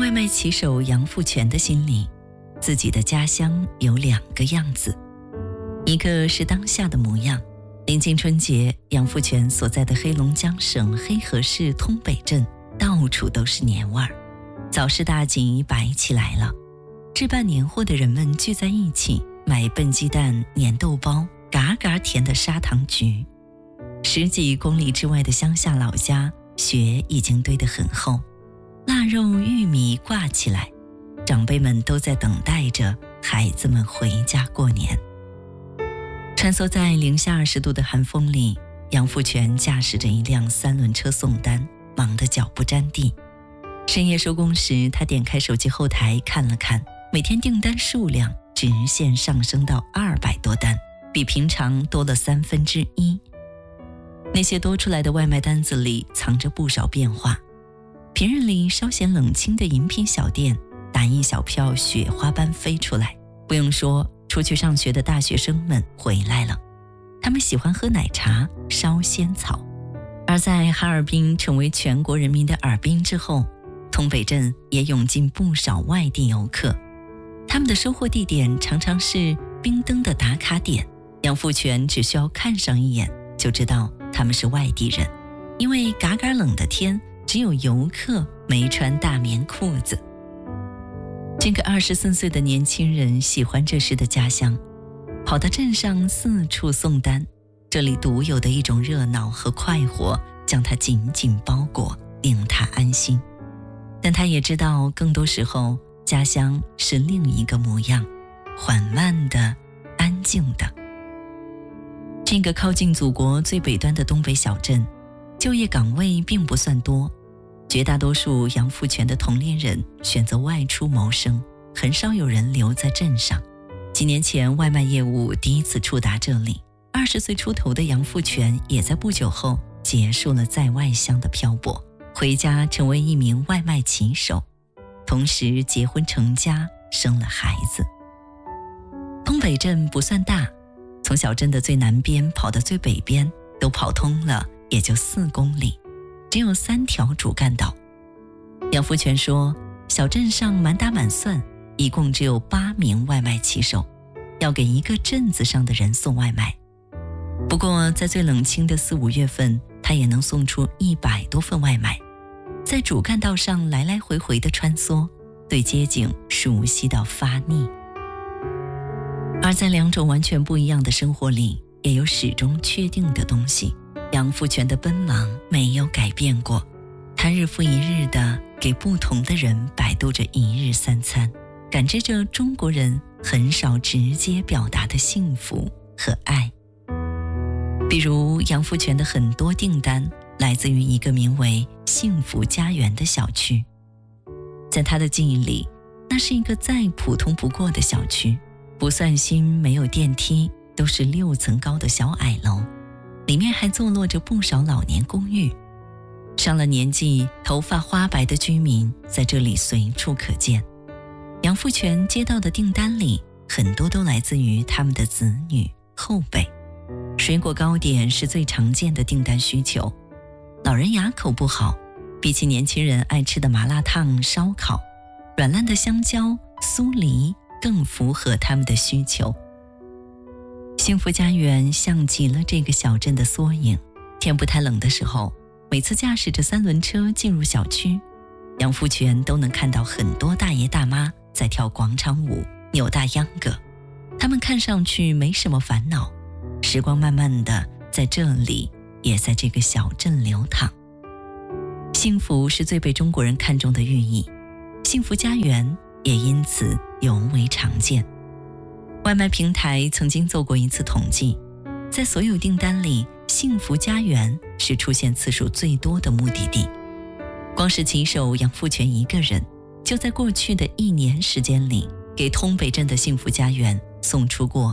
外卖骑手杨富全的心里，自己的家乡有2个样子，一个是当下的模样。临近春节，杨富全所在的黑龙江省黑河市通北镇到处都是年味儿，早市大集摆起来了，置办年货的人们聚在一起，买笨鸡蛋、粘豆包、嘎嘎甜的砂糖橘。10几公里之外的乡下老家，雪已经堆得很厚，腊肉、玉米挂起来，长辈们都在等待着孩子们回家过年。穿梭在零下20度的寒风里，杨富全驾驶着一辆3轮车送单，忙得脚不沾地。深夜收工时，他点开手机后台看了看，每天订单数量直线上升到200多单，比平常多了1/3。那些多出来的外卖单子里藏着不少变化，平日里稍显冷清的饮品小店，打一小票雪花般飞出来。不用说，出去上学的大学生们回来了，他们喜欢喝奶茶、烧仙草。而在哈尔滨成为全国人民的耳滨之后，通北镇也涌进不少外地游客，他们的收货地点常常是冰灯的打卡点。杨富全只需要看上一眼就知道他们是外地人，因为嘎嘎冷的天，只有游客没穿大棉裤子。这个24岁的年轻人喜欢这时的家乡，跑到镇上四处送单，这里独有的一种热闹和快活将他紧紧包裹，令他安心。但他也知道，更多时候家乡是另一个模样，缓慢的、安静的。这个靠近祖国最北端的东北小镇，就业岗位并不算多，绝大多数杨富全的同龄人选择外出谋生，很少有人留在镇上。几年前，外卖业务第一次触达这里，20岁出头的杨富全也在不久后结束了在外乡的漂泊，回家成为一名外卖骑手，同时结婚成家，生了孩子。东北镇不算大，从小镇的最南边跑到最北边都跑通了也就4公里，只有3条主干道。杨富全说，小镇上满打满算一共只有8名外卖骑手，要给一个镇子上的人送外卖。不过在最冷清的4、5月份，他也能送出100多份外卖，在主干道上来来回回的穿梭，对街景熟悉到发腻。而在2种完全不一样的生活里，也有始终确定的东西。杨富全的奔忙没有改变过，他日复一日地给不同的人摆渡着1日3餐，感知着中国人很少直接表达的幸福和爱。比如杨富全的很多订单来自于一个名为幸福家园的小区，在他的记忆里，那是一个再普通不过的小区，不算新，没有电梯，都是6层高的小矮楼，里面还坐落着不少老年公寓。上了年纪、头发花白的居民在这里随处可见。杨富全接到的订单里，很多都来自于他们的子女后辈。水果糕点是最常见的订单需求，老人牙口不好，比起年轻人爱吃的麻辣烫、烧烤，软烂的香蕉、酥梨更符合他们的需求。幸福家园像极了这个小镇的缩影。天不太冷的时候，每次驾驶着3轮车进入小区，杨富全都能看到很多大爷大妈在跳广场舞、扭大秧歌，他们看上去没什么烦恼，时光慢慢的在这里，也在这个小镇流淌。幸福是最被中国人看重的寓意，幸福家园也因此尤为常见。外卖平台曾经做过一次统计，在所有订单里，幸福家园是出现次数最多的目的地。光是骑手杨富全一个人，就在过去的1年时间里，给通北镇的幸福家园送出过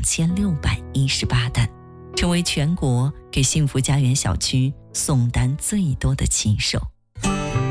2618单，成为全国给幸福家园小区送单最多的骑手。